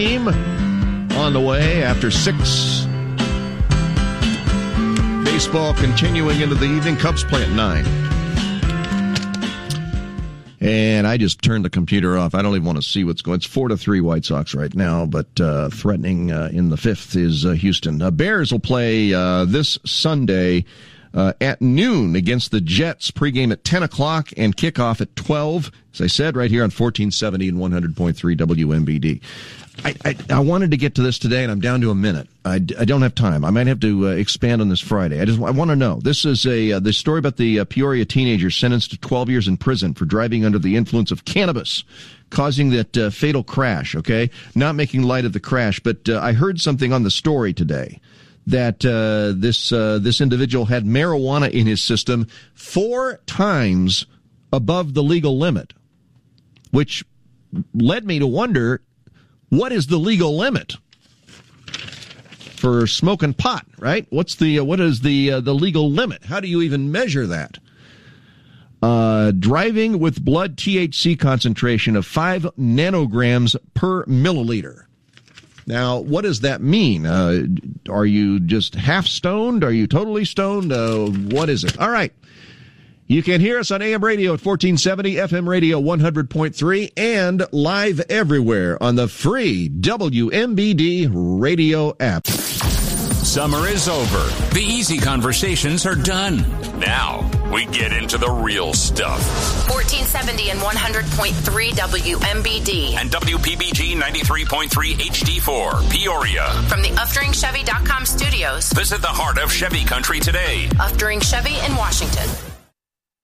On the way after 6. Baseball continuing into the evening. Cubs play at 9. And I just turned the computer off. I don't even want to see what's going on. It's 4-3 White Sox right now, but threatening in the 5th is Houston. Bears will play this Sunday at noon against the Jets. Pregame at 10 o'clock and kickoff at 12. As I said, right here on 1470 and 100.3 WMBD. I wanted to get to this today, and I'm down to a minute. I don't have time. I might have to expand on this Friday. I want to know. This is the story about the Peoria teenager sentenced to 12 years in prison for driving under the influence of cannabis, causing that fatal crash, okay? Not making light of the crash, but I heard something on the story today that this individual had marijuana in his system 4 times above the legal limit, which led me to wonder, what is the legal limit for smoking pot, right? What is the legal limit? How do you even measure that? Driving with blood THC concentration of 5 nanograms per milliliter. Now, what does that mean? Are you just half stoned? Are you totally stoned? What is it? All right. You can hear us on AM radio at 1470, FM radio 100.3, and live everywhere on the free WMBD radio app. Summer is over. The easy conversations are done. Now, we get into the real stuff. 1470 and 100.3 WMBD. And WPBG 93.3 HD4, Peoria. From the UfDrinkChevy.com studios. Visit the heart of Chevy country today. Ufdrink Chevy in Washington.